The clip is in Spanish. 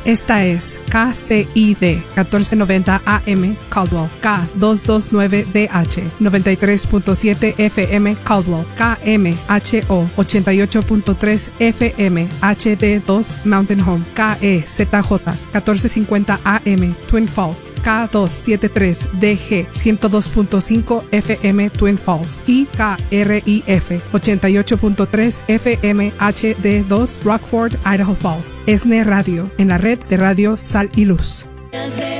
Esta es KCID 1490 AM Caldwell, K229DH 93.7 FM Caldwell, KMHO 88.3 FM HD2 Mountain Home, KEZJ 1450 AM Twin Falls, K273DG 102.5 FM Twin Falls y KRIF 88.3 FM HD2 Rockford, Idaho Falls. ESNE Radio, en la red de Radio Sal y Luz.